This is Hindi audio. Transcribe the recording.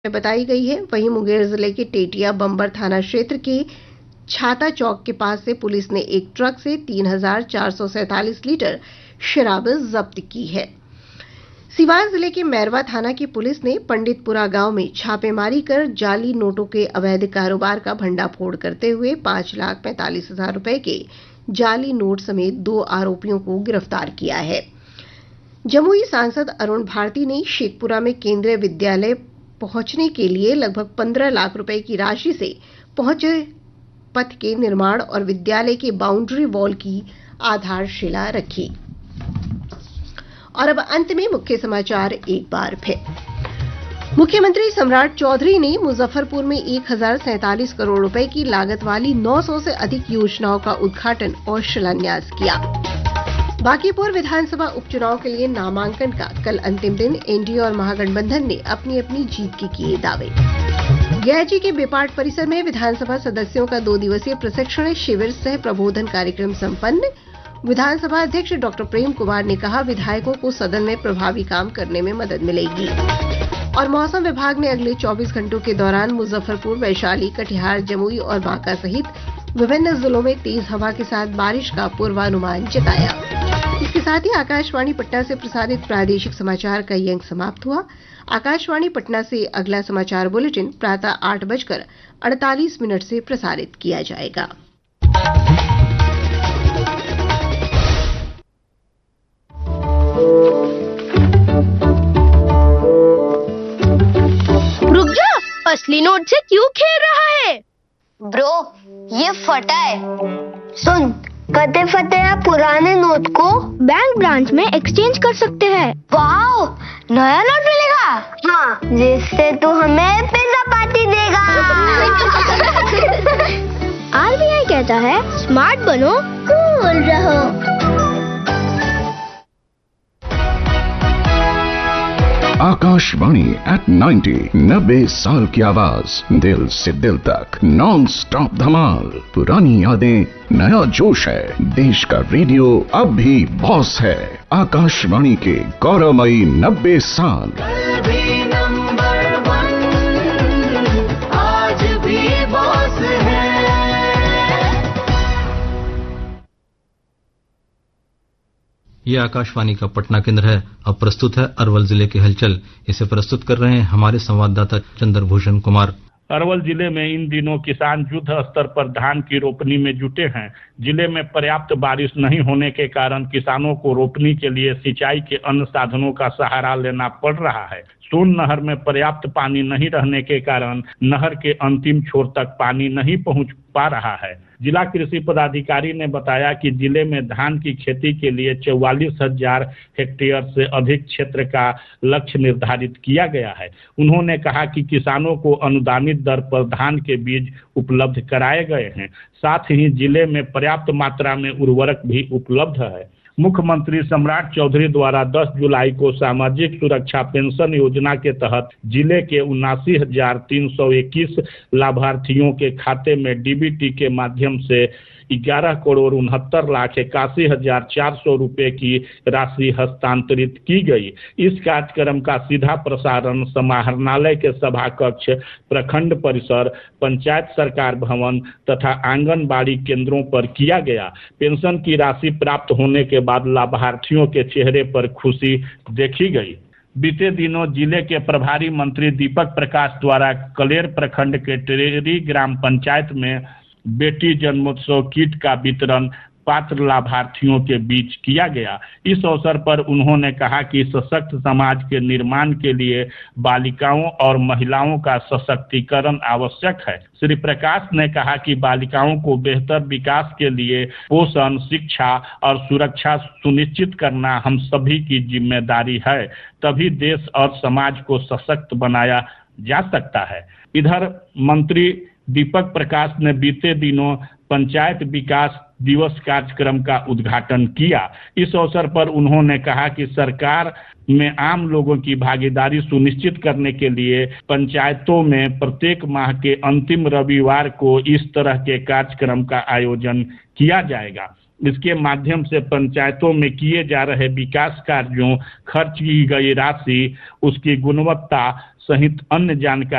में बताई गई है। वहीं मुंगेर जिले के टेटिया बम्बर थाना क्षेत्र के छाता चौक के पास से पुलिस ने एक ट्रक से 3,447 लीटर शराब जब्त की है। सिवान जिले के मैरवा थाना की पुलिस ने पंडितपुरा गांव में छापेमारी कर जाली नोटों के अवैध कारोबार का भंडाफोड़ करते हुए 5,45,000 रुपए के जाली नोट समेत 2 आरोपियों को गिरफ्तार किया है। जमुई सांसद अरुण भारती ने शेखपुरा में केंद्रीय विद्यालय पहुंचने के लिए लगभग 15 लाख रुपए की राशि से पहुंच पथ के निर्माण और विद्यालय के बाउंड्री वॉल की आधारशिला रखी। और अब अंत में मुख्य समाचार एक बार फिर। मुख्यमंत्री सम्राट चौधरी ने मुजफ्फरपुर में 1,047 करोड़ रुपए की लागत वाली 900 से अधिक योजनाओं का उद्घाटन और शिलान्यास किया। बांकीपुर विधानसभा उपचुनाव के लिए नामांकन का कल अंतिम दिन। एनडीए और महागठबंधन ने अपनी अपनी जीत के किए दावे। गयाची के बेपाट परिसर में विधानसभा सदस्यों का 2 दिवसीय प्रशिक्षण शिविर सह प्रबोधन कार्यक्रम संपन्न। विधानसभा अध्यक्ष डॉक्टर प्रेम कुमार ने कहा, विधायकों को सदन में प्रभावी काम करने में मदद मिलेगी। और मौसम विभाग ने अगले 24 घंटों के दौरान मुजफ्फरपुर, वैशाली, कटिहार, जमुई और बांका सहित विभिन्न जिलों में तेज हवा के साथ बारिश का पूर्वानुमान जताया। इसके साथ ही आकाशवाणी पटना से प्रसारित प्रादेशिक समाचार का ये अंक समाप्त हुआ। आकाशवाणी पटना से अगला समाचार बुलेटिन प्रातः 8:48 से प्रसारित किया जाएगा। रुक जा, असली नोट से क्यों खेल रहा है? ब्रो, ये फटा है। सुन, कते फटे या पुराने नोट को बैंक ब्रांच में एक्सचेंज कर सकते हैं। वाओ, नया नोट मिलेगा? हाँ, जिससे तू हमें पिज्जा पार्टी देगा। आरबीआई कहता है, स्मार्ट बनो, कूल रहो। आकाशवाणी एट 90 साल की आवाज, दिल से दिल तक नॉन स्टॉप धमाल। पुरानी यादें, नया जोश है। देश का रेडियो अब भी बॉस है। आकाशवाणी के गौरवमयी 90 साल। कल भी नंबर 1, आज भी बॉस है। ये आकाशवाणी का पटना केंद्र है। अब प्रस्तुत है अरवल जिले की हलचल। इसे प्रस्तुत कर रहे हैं हमारे संवाददाता चंद्रभूषण कुमार। अरवल जिले में इन दिनों किसान युद्ध स्तर पर धान की रोपनी में जुटे हैं। जिले में पर्याप्त बारिश नहीं होने के कारण किसानों को रोपनी के लिए सिंचाई के अन्य साधनों का सहारा लेना पड़ रहा है। सोन नहर में पर्याप्त पानी नहीं रहने के कारण नहर के अंतिम छोर तक पानी नहीं पहुंच पा रहा है। जिला कृषि पदाधिकारी ने बताया कि जिले में धान की खेती के लिए 44,000 हेक्टेयर से अधिक क्षेत्र का लक्ष्य निर्धारित किया गया है। उन्होंने कहा कि किसानों को अनुदानित दर पर धान के बीज उपलब्ध कराए गए हैं। साथ ही जिले में पर्याप्त मात्रा में उर्वरक भी उपलब्ध है। मुख्यमंत्री सम्राट चौधरी द्वारा 10 जुलाई को सामाजिक सुरक्षा पेंशन योजना के तहत जिले के 79,321 लाभार्थियों के खाते में डीबीटी के माध्यम से 11,69,81,400 रुपए की राशि हस्तांतरित की गई। इस कार्यक्रम का सीधा प्रसारण समाहरणालय के सभा कक्ष, प्रखंड परिसर, पंचायत सरकार भवन तथा आंगनबाड़ी केंद्रों पर किया गया। पेंशन की राशि प्राप्त होने के बाद लाभार्थियों के चेहरे पर खुशी देखी गई। बीते दिनों जिले के प्रभारी मंत्री दीपक प्रकाश द्वारा कलेर प्रखंड के टेरी ग्राम पंचायत में बेटी जन्मोत्सव किट का वितरण पात्र लाभार्थियों के बीच किया गया। इस अवसर पर उन्होंने कहा कि सशक्त समाज के निर्माण के लिए बालिकाओं और महिलाओं का सशक्तिकरण आवश्यक है। श्री प्रकाश ने कहा कि बालिकाओं को बेहतर विकास के लिए पोषण, शिक्षा और सुरक्षा सुनिश्चित करना हम सभी की जिम्मेदारी है। तभी देश और समाज को सशक्त बनाया जा सकता है। इधर मंत्री दीपक प्रकाश ने बीते दिनों पंचायत विकास दिवस कार्यक्रम का उद्घाटन किया। इस अवसर पर उन्होंने कहा कि सरकार में आम लोगों की भागीदारी सुनिश्चित करने के लिए पंचायतों में प्रत्येक माह के अंतिम रविवार को इस तरह के कार्यक्रम का आयोजन किया जाएगा। इसके माध्यम से पंचायतों में किए जा रहे विकास कार्यों, खर्च की गई राशि, उसकी गुणवत्ता सहित अन्य जानकारी